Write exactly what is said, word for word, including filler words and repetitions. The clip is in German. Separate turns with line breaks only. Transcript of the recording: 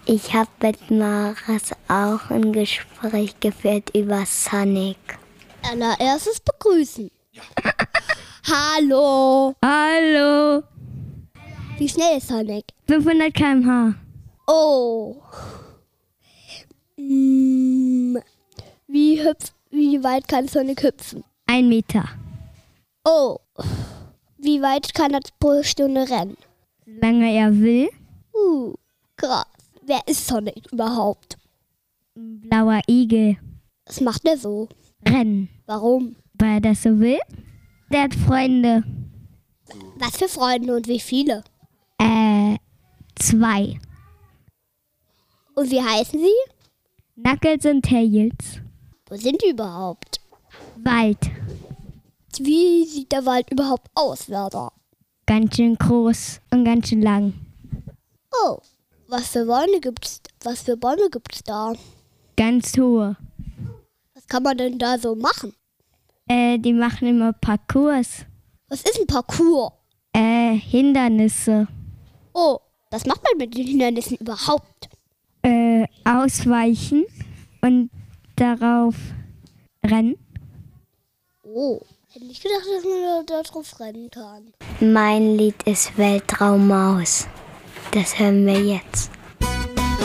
Ich habe mit Maris auch ein Gespräch geführt über Sonic.
Allererstes begrüßen. Ja. Hallo.
Hallo.
Wie schnell ist Sonic?
fünfhundert Kilometer pro Stunde.
Oh. Hm. Wie, hüpf, wie weit kann Sonic hüpfen?
Ein Meter.
Oh. Wie weit kann er pro Stunde rennen?
Solange er will.
Uh, krass. Wer ist Sonic überhaupt?
Ein blauer Igel.
Was macht er so?
Rennen.
Warum?
Weil er das so will. Der hat Freunde.
Was für Freunde und wie viele?
Äh, zwei.
Und wie heißen sie?
Knuckles und Tails.
Wo sind die überhaupt?
Wald.
Wie sieht der Wald überhaupt aus, Werder?
Ganz schön groß und ganz schön lang.
Oh, was für Bäume gibt's? Was für Bäume gibt's da?
Ganz hohe.
Was kann man denn da so machen?
Äh, die machen immer Parcours.
Was ist ein Parcours?
Äh, Hindernisse.
Oh, was macht man mit den Hindernissen überhaupt?
Äh, ausweichen und darauf rennen.
Oh, hätte nicht gedacht, dass man da drauf rennen kann.
Mein Lied ist Weltraummaus. Das hören wir jetzt.